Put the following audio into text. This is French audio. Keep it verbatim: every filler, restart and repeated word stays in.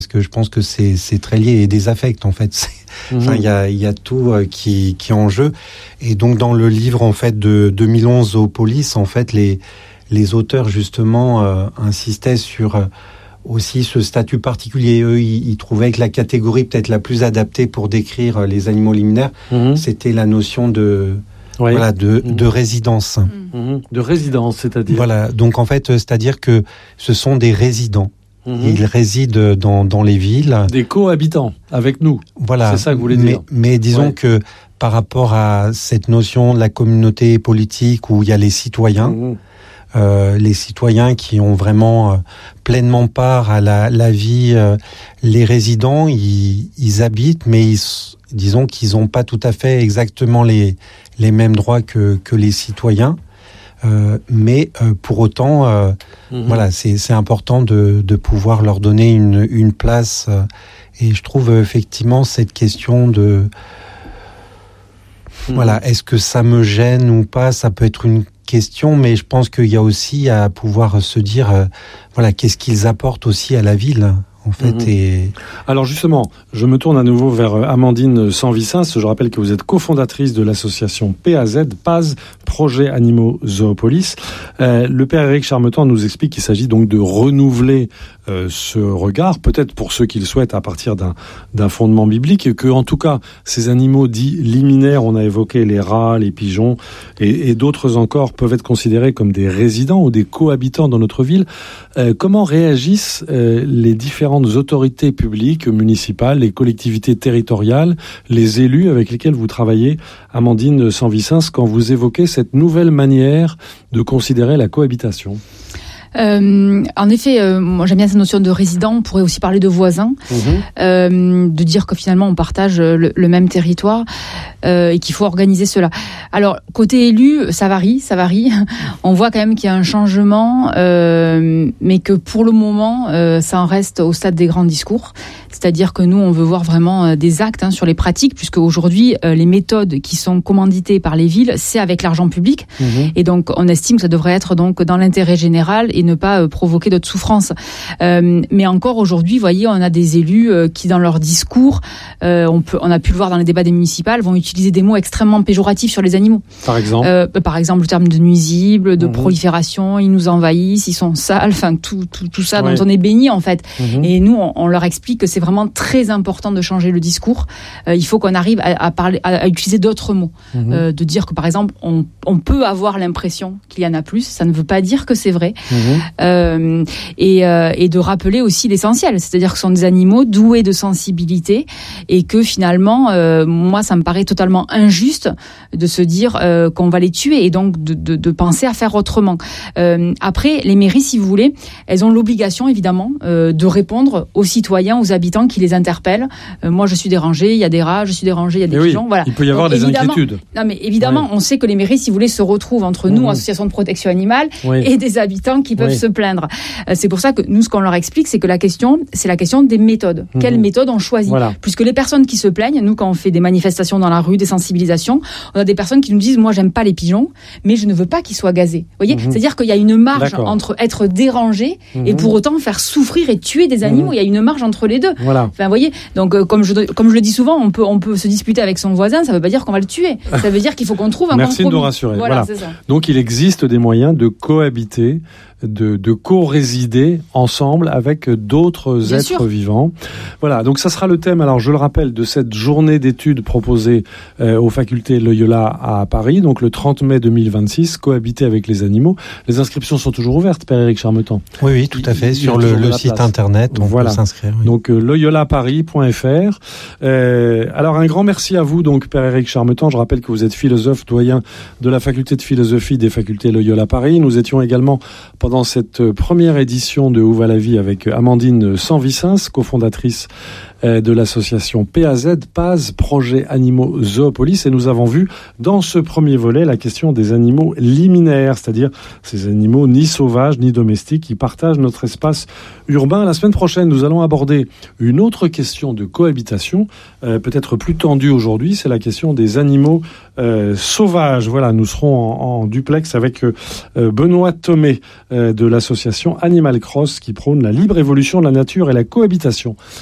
parce que je pense que c'est, c'est très lié, et des affects en fait. C'est, mmh. Enfin, il y a, il y a tout euh, qui, qui est en jeu. Et donc dans le livre en fait de deux mille onze Zoopolis, en fait les les auteurs justement euh, insistaient sur euh, aussi ce statut particulier. Eux, ils, ils trouvaient que la catégorie peut-être la plus adaptée pour décrire euh, les animaux liminaires, mmh. c'était la notion de ouais. voilà de, mmh. de résidence. Mmh. De résidence, c'est-à-dire. Voilà. Donc en fait, c'est-à-dire que ce sont des résidents. Mmh. Ils résident dans, dans les villes. Des cohabitants avec nous. Voilà. C'est ça que vous voulez mais, dire. Mais disons ouais. que par rapport à cette notion de la communauté politique où il y a les citoyens, mmh. euh, les citoyens qui ont vraiment euh, pleinement part à la, la vie, euh, les résidents, ils, ils habitent, mais ils, disons qu'ils n'ont pas tout à fait exactement les, les mêmes droits que, que les citoyens. Euh, mais euh, pour autant, euh, mmh. voilà, c'est, c'est important de, de pouvoir leur donner une, une place. Euh, et je trouve euh, effectivement cette question de, mmh. voilà, est-ce que ça me gêne ou pas ? Ça peut être une question, mais je pense qu'il y a aussi à pouvoir se dire, euh, voilà, qu'est-ce qu'ils apportent aussi à la ville ? En fait, mmh. et... Alors justement, je me tourne à nouveau vers Amandine Sanvicens. Je rappelle que vous êtes cofondatrice de l'association P A Z, P A Z, Projet Animaux Zoopolis. Euh, le père Éric Charmetan nous explique qu'il s'agit donc de renouveler euh, ce regard, peut-être pour ceux qui le souhaitent à partir d'un, d'un fondement biblique, et que en tout cas, ces animaux dits liminaires, on a évoqué les rats, les pigeons, et, et d'autres encore, peuvent être considérés comme des résidents ou des cohabitants dans notre ville. Euh, comment réagissent euh, les différents autorités publiques, municipales, les collectivités territoriales, les élus avec lesquels vous travaillez, Amandine Sanvicens, quand vous évoquez cette nouvelle manière de considérer la cohabitation ? Euh, en effet, euh, moi j'aime bien cette notion de résident. On pourrait aussi parler de voisins, mmh. euh, de dire que finalement on partage le, le même territoire euh, et qu'il faut organiser cela. Alors côté élu, ça varie, ça varie. On voit quand même qu'il y a un changement, euh, mais que pour le moment, euh, ça en reste au stade des grands discours. C'est-à-dire que nous, on veut voir vraiment euh, des actes hein, sur les pratiques, puisque aujourd'hui, euh, les méthodes qui sont commanditées par les villes, c'est avec l'argent public, mmh. et donc on estime que ça devrait être donc dans l'intérêt général et ne pas euh, provoquer d'autres souffrances. Euh, mais encore aujourd'hui, vous voyez, on a des élus euh, qui, dans leur discours, euh, on peut, on a pu le voir dans les débats des municipales, vont utiliser des mots extrêmement péjoratifs sur les animaux. Par exemple, euh, par exemple, le terme de nuisible, de mmh. prolifération, ils nous envahissent, ils sont sales, enfin tout, tout, tout ça ouais. dont on est béni en fait. Mmh. Et nous, on, on leur explique que c'est vraiment très important de changer le discours. Euh, il faut qu'on arrive à, à parler, à, à utiliser d'autres mots, mmh. euh, de dire que par exemple, on, on peut avoir l'impression qu'il y en a plus. Ça ne veut pas dire que c'est vrai. Mmh. Euh, et, euh, et de rappeler aussi l'essentiel, c'est-à-dire que ce sont des animaux doués de sensibilité et que finalement, euh, moi, ça me paraît totalement injuste de se dire euh, qu'on va les tuer et donc de, de, de penser à faire autrement. Euh, après, les mairies, si vous voulez, elles ont l'obligation évidemment euh, de répondre aux citoyens, aux habitants qui les interpellent. Euh, moi, je suis dérangée, il y a des rats, je suis dérangée, il y a des mais pigeons. Oui, voilà. Il peut y avoir donc, des inquiétudes. Non, mais évidemment, ouais. on sait que les mairies, si vous voulez, se retrouvent entre nous, mmh. associations de protection animale, oui. et des habitants qui peuvent oui. se plaindre. Euh, c'est pour ça que nous, ce qu'on leur explique, c'est que la question, c'est la question des méthodes. Mmh. Quelles méthodes on choisit voilà. Puisque les personnes qui se plaignent, nous, quand on fait des manifestations dans la rue, des sensibilisations, on a des personnes qui nous disent, moi, j'aime pas les pigeons, mais je ne veux pas qu'ils soient gazés. Vous voyez, mmh. c'est-à-dire qu'il y a une marge D'accord. entre être dérangé mmh. et pour autant faire souffrir et tuer des animaux. Mmh. Il y a une marge entre les deux. Voilà. Enfin, vous voyez, donc euh, comme je comme je le dis souvent, on peut on peut se disputer avec son voisin, ça veut pas dire qu'on va le tuer. Ça veut dire qu'il faut qu'on trouve un Merci compromis. Merci de nous rassurer. Voilà, voilà. c'est ça. Donc il existe des moyens de cohabiter, de, de co-résider ensemble avec d'autres Bien êtres sûr. Vivants. Voilà, donc ça sera le thème, alors je le rappelle, de cette journée d'études proposée euh, aux facultés Loyola à Paris, donc le trente mai deux mille vingt-six, cohabiter avec les animaux. Les inscriptions sont toujours ouvertes, Père Éric Charmetan. Oui, oui, tout à fait, il, sur il le, le site place. Internet, on voilà. peut s'inscrire. Oui. Donc euh, loyola paris point f r. Euh, alors un grand merci à vous, donc Père Éric Charmetan. Je rappelle que vous êtes philosophe, doyen de la faculté de philosophie des facultés Loyola Paris. Nous étions également dans cette première édition de Où va la vie avec Amandine Sanvicens, cofondatrice de l'association P A Z, P A Z, Projet Animaux Zoopolis, et nous avons vu dans ce premier volet la question des animaux liminaires, c'est-à-dire ces animaux ni sauvages ni domestiques qui partagent notre espace urbain. La semaine prochaine, nous allons aborder une autre question de cohabitation, euh, peut-être plus tendue aujourd'hui, c'est la question des animaux euh, sauvages. Voilà, nous serons en, en duplex avec euh, Benoît Thomé, euh, de l'association Animal Cross qui prône la libre évolution de la nature et la cohabitation